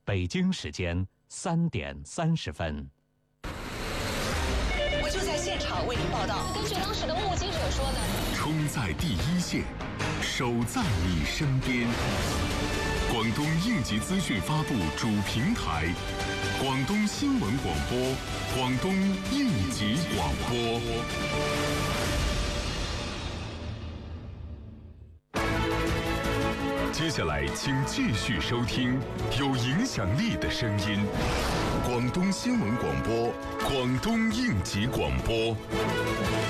北京时间3点30分。 我就在现场为您报道。 根据当时的目击者说呢， 冲在第一线，守在你身边。广东应急资讯发布主平台，广东新闻广播，广东应急广播。接下来，请继续收听有影响力的声音——广东新闻广播，广东应急广播。